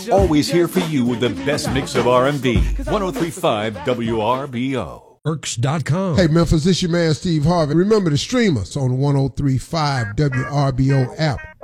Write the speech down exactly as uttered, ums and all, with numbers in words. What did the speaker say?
Always here for you with the best mix of R and B. one oh three point five W R B O. Erks dot com. Hey, Memphis, this your man Steve Harvey. Remember to stream us on the one oh three point five W R B O app